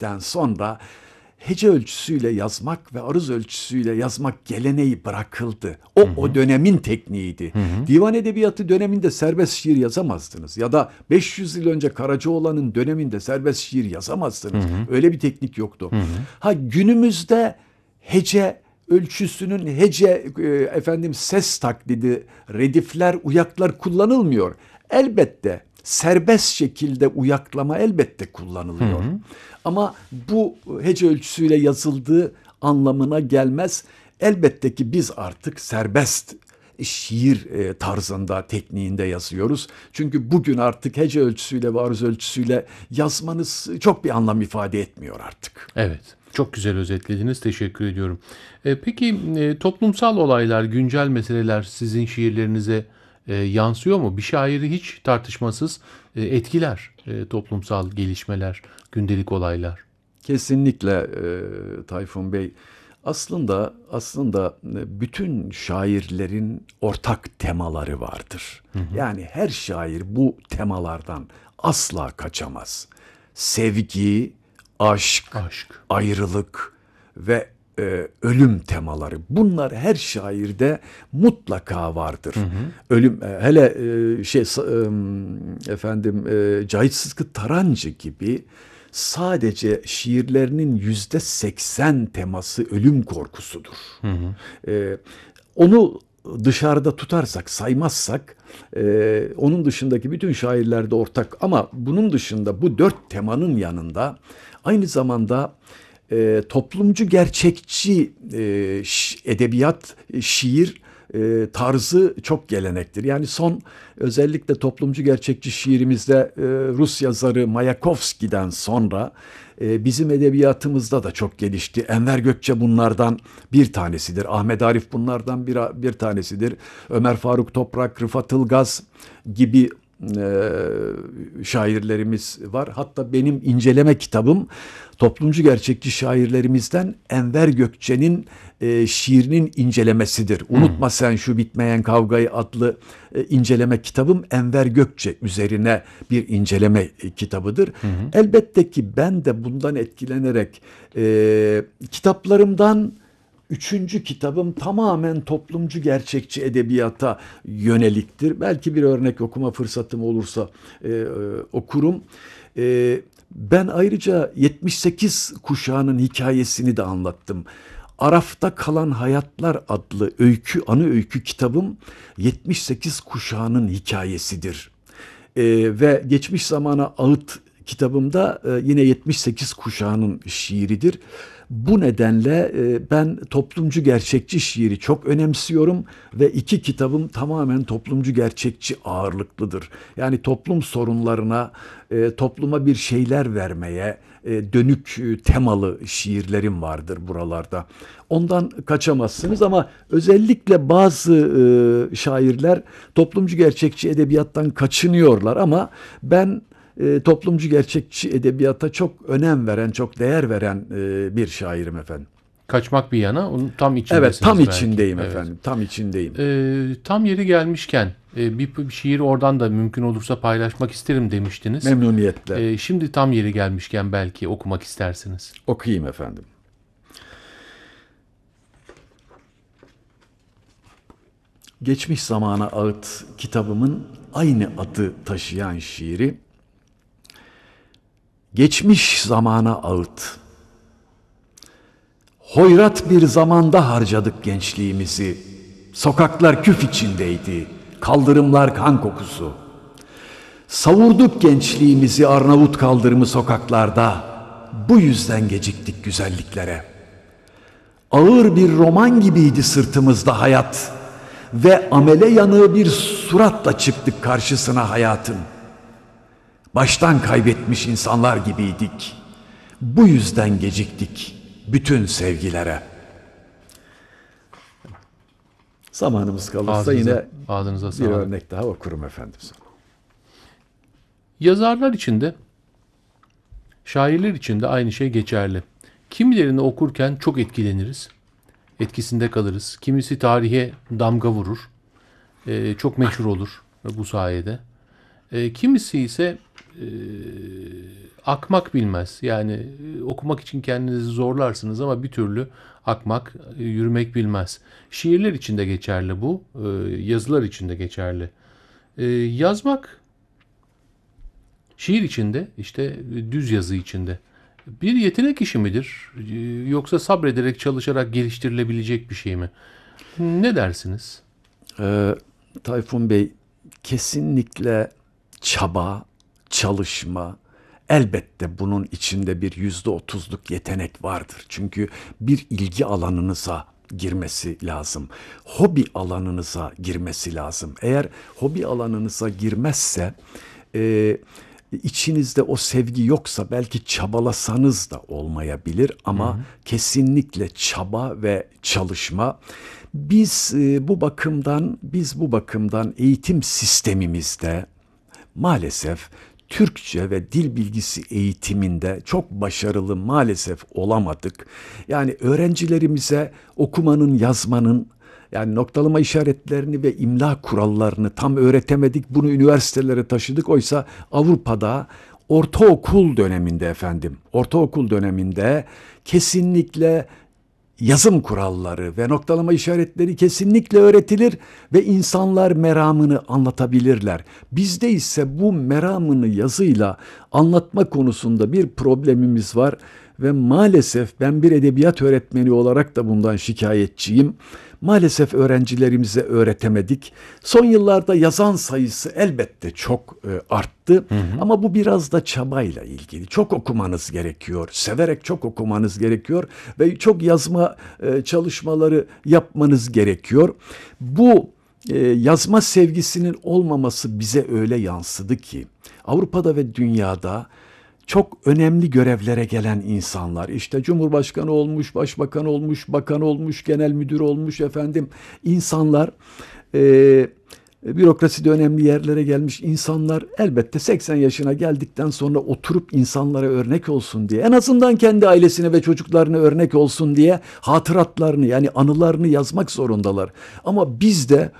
geldikten sonra hece ölçüsüyle yazmak ve aruz ölçüsüyle yazmak geleneği bırakıldı. O dönemin tekniğiydi. Divan edebiyatı döneminde serbest şiir yazamazdınız. Ya da 500 yıl önce Karacaoğlan'ın döneminde serbest şiir yazamazdınız. Öyle bir teknik yoktu. Ha, günümüzde hece ölçüsünün ses taklidi, redifler, uyaklar kullanılmıyor. Elbette serbest şekilde uyaklama elbette kullanılıyor. Ama bu hece ölçüsüyle yazıldığı anlamına gelmez. Elbette ki biz artık serbest şiir tarzında, tekniğinde yazıyoruz. Çünkü bugün artık hece ölçüsüyle ve aruz ölçüsüyle yazmanız çok bir anlam ifade etmiyor artık. Evet. Çok güzel özetlediniz. Teşekkür ediyorum. Peki toplumsal olaylar, güncel meseleler sizin şiirlerinize yansıyor mu? Bir şairi hiç tartışmasız etkiler toplumsal gelişmeler, gündelik olaylar. Kesinlikle Tayfun Bey. Aslında bütün şairlerin ortak temaları vardır. Yani her şair bu temalardan asla kaçamaz. Sevgi, aşk, ayrılık ve ölüm temaları. Bunlar her şairde mutlaka vardır. Ölüm hele Cahit Sıtkı Tarancı gibi sadece şiirlerinin %80 teması ölüm korkusudur. Onu dışarıda tutarsak, saymazsak, onun dışındaki bütün şairlerde ortak. Ama bunun dışında bu 4 temanın yanında aynı zamanda toplumcu gerçekçi edebiyat, şiir tarzı çok gelenektir. Yani özellikle toplumcu gerçekçi şiirimizde Rus yazarı Mayakovski'den sonra bizim edebiyatımızda da çok gelişti. Enver Gökçe bunlardan bir tanesidir. Ahmet Arif bunlardan bir tanesidir. Ömer Faruk Toprak, Rıfat Ilgaz gibi şairlerimiz var. Hatta benim inceleme kitabım toplumcu gerçekçi şairlerimizden Enver Gökçe'nin şiirinin incelemesidir. Unutma Sen Şu Bitmeyen Kavgayı adlı inceleme kitabım Enver Gökçe üzerine bir inceleme kitabıdır. Elbette ki ben de bundan etkilenerek kitaplarımdan 3. kitabım tamamen toplumcu gerçekçi edebiyata yöneliktir. Belki bir örnek okuma fırsatım olursa okurum. Ben ayrıca 78 kuşağının hikayesini de anlattım. Arafta Kalan Hayatlar adlı anı öykü kitabım 78 kuşağının hikayesidir. Ve Geçmiş Zamana Ağıt kitabımda yine 78 kuşağının şiiridir. Bu nedenle ben toplumcu gerçekçi şiiri çok önemsiyorum ve 2 kitabım tamamen toplumcu gerçekçi ağırlıklıdır. Yani toplum sorunlarına, topluma bir şeyler vermeye dönük temalı şiirlerim vardır buralarda. Ondan kaçamazsınız ama özellikle bazı şairler toplumcu gerçekçi edebiyattan kaçınıyorlar ama ben toplumcu gerçekçi edebiyata çok önem veren, çok değer veren bir şairim efendim. Kaçmak bir yana, onun tam içindesiniz. Evet, tam belki. içindeyim efendim, tam içindeyim. Tam yeri gelmişken bir şiir oradan da mümkün olursa paylaşmak isterim demiştiniz. Memnuniyetle. Şimdi tam yeri gelmişken belki okumak istersiniz. Okuyayım efendim. Geçmiş Zamana Ağıt kitabımın aynı adı taşıyan şiiri. Geçmiş zamana ağıt. Hoyrat bir zamanda harcadık gençliğimizi. Sokaklar küf içindeydi, kaldırımlar kan kokusu. Savurduk gençliğimizi Arnavut kaldırımı sokaklarda. Bu yüzden geciktik güzelliklere. Ağır bir roman gibiydi sırtımızda hayat. Ve amele yanığı bir suratla çıktık karşısına hayatın. Baştan kaybetmiş insanlar gibiydik. Bu yüzden geciktik bütün sevgilere. Zamanımız kalırsa yine bir örnek daha okurum efendim. Yazarlar için de, şairler için de aynı şey geçerli. Kimilerini okurken çok etkileniriz, etkisinde kalırız. Kimisi tarihe damga vurur, çok meşhur olur bu sayede. Kimisi ise akmak bilmez. Yani okumak için kendinizi zorlarsınız ama bir türlü akmak, yürümek bilmez. Şiirler için de geçerli bu, yazılar için de geçerli. Yazmak, şiir içinde, işte düz yazı içinde bir yetenek işi midir? Yoksa sabrederek, çalışarak geliştirilebilecek bir şey mi? Ne dersiniz? Tayfun Bey, kesinlikle çaba, çalışma, elbette bunun içinde bir %30'luk yetenek vardır. Çünkü bir ilgi alanınıza girmesi lazım. Hobi alanınıza girmesi lazım. Eğer hobi alanınıza girmezse, e, içinizde o sevgi yoksa belki çabalasanız da olmayabilir ama kesinlikle çaba ve çalışma. Biz bu bakımdan eğitim sistemimizde maalesef Türkçe ve dil bilgisi eğitiminde çok başarılı maalesef olamadık. Yani öğrencilerimize okumanın, yazmanın, yani noktalama işaretlerini ve imla kurallarını tam öğretemedik. Bunu üniversitelere taşıdık. Oysa Avrupa'da ortaokul döneminde kesinlikle yazım kuralları ve noktalama işaretleri kesinlikle öğretilir ve insanlar meramını anlatabilirler. Bizde ise bu meramını yazıyla anlatma konusunda bir problemimiz var ve maalesef ben bir edebiyat öğretmeni olarak da bundan şikayetçiyim. Maalesef öğrencilerimize öğretemedik. Son yıllarda yazan sayısı elbette çok arttı. Ama bu biraz da çabayla ilgili. Çok okumanız gerekiyor. Severek çok okumanız gerekiyor ve çok yazma çalışmaları yapmanız gerekiyor. Bu yazma sevgisinin olmaması bize öyle yansıdı ki Avrupa'da ve dünyada çok önemli görevlere gelen insanlar, işte Cumhurbaşkanı olmuş, Başbakan olmuş, bakan olmuş, genel müdür olmuş insanlar, bürokraside önemli yerlere gelmiş insanlar elbette 80 yaşına geldikten sonra oturup insanlara örnek olsun diye, en azından kendi ailesine ve çocuklarına örnek olsun diye hatıratlarını, yani anılarını yazmak zorundalar. Ama bizde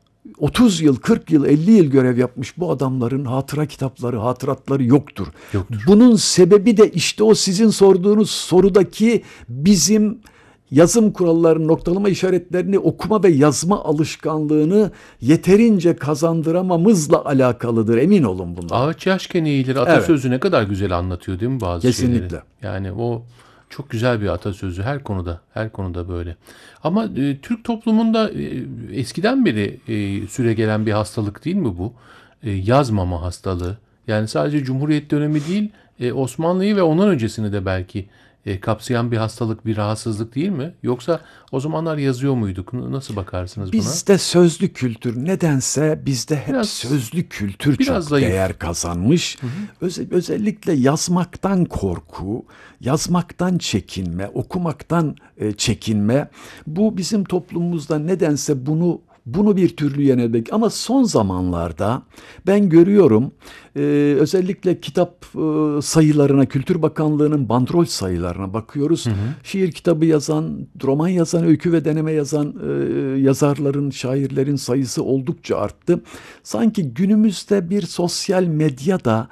30 yıl, 40 yıl, 50 yıl görev yapmış bu adamların hatıratları yoktur. Yoktur. Bunun sebebi de işte o sizin sorduğunuz sorudaki bizim yazım kurallarını, noktalama işaretlerini, okuma ve yazma alışkanlığını yeterince kazandıramamızla alakalıdır. Emin olun bundan. Ağaç yaşken eğilir atasözü ne kadar güzel anlatıyor değil mi bazı Kesinlikle. şeyleri? Yani o çok güzel bir atasözü, her konuda böyle. Ama Türk toplumunda eskiden beri süregelen bir hastalık değil mi bu? Yazmama hastalığı. Yani sadece Cumhuriyet dönemi değil, Osmanlı'yı ve ondan öncesini de belki kapsayan bir hastalık, bir rahatsızlık değil mi? Yoksa o zamanlar yazıyor muyduk? Nasıl bakarsınız buna? Bizde sözlü kültür, nedense bizde hep Biraz- sözlü kültür biraz çok zayıf. değer kazanmış. Özellikle yazmaktan korku, yazmaktan çekinme, okumaktan çekinme. Bu bizim toplumumuzda nedense bunu bir türlü yenilmek. Ama son zamanlarda ben görüyorum, özellikle kitap sayılarına, Kültür Bakanlığı'nın bandrol sayılarına bakıyoruz. Şiir kitabı yazan, roman yazan, öykü ve deneme yazan yazarların, şairlerin sayısı oldukça arttı. Sanki günümüzde bir sosyal medya da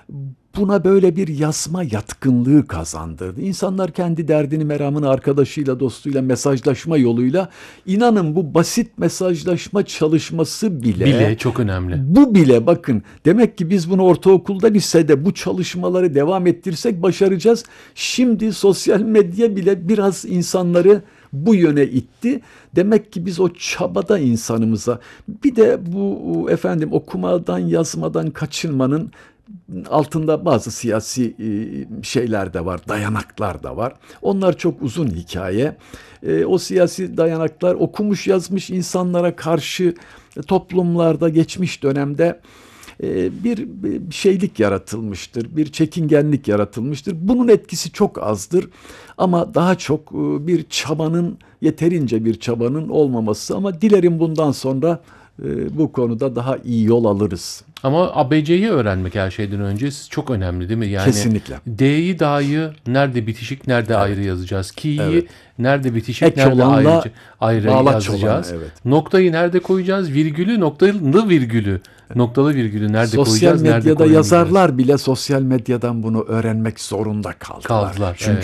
buna böyle bir yazma yatkınlığı kazandırdı. İnsanlar kendi derdini, meramını arkadaşıyla, dostuyla mesajlaşma yoluyla, inanın bu basit mesajlaşma çalışması Bile çok önemli. bu bile bakın, demek ki biz bunu ortaokulda, lisede bu çalışmaları devam ettirsek başaracağız. Şimdi sosyal medya bile biraz insanları bu yöne itti. Demek ki biz o çabada insanımıza, bir de bu okumadan, yazmadan kaçınmanın altında bazı siyasi şeyler de var, dayanaklar da var. Onlar çok uzun hikaye. O siyasi dayanaklar okumuş yazmış insanlara karşı toplumlarda geçmiş dönemde bir şeylik yaratılmıştır, bir çekingenlik yaratılmıştır. Bunun etkisi çok azdır ama daha çok yeterince bir çabanın olmaması. Ama dilerim bundan sonra bu konuda daha iyi yol alırız. Ama ABC'yi öğrenmek her şeyden önce çok önemli değil mi? Yani Kesinlikle. D'yi, Da'yı nerede bitişik, nerede ayrı yazacağız? Ki'yi Evet. nerede bitişik, Ek nerede olanla ayrı bağlaç yazacağız? olanı, evet. Noktayı nerede koyacağız? Virgülü, noktalı virgülü nerede Sosyal koyacağız, nerede medyada koyamayacağız? yazarlar bile sosyal medyadan bunu öğrenmek zorunda kaldılar. Kaldılar, Çünkü